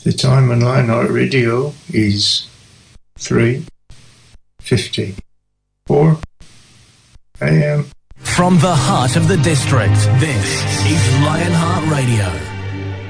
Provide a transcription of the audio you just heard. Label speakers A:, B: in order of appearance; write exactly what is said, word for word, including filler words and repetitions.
A: The time on Lionheart Radio is three fifty-four a.m.
B: From the heart of the district, this is Lionheart Radio.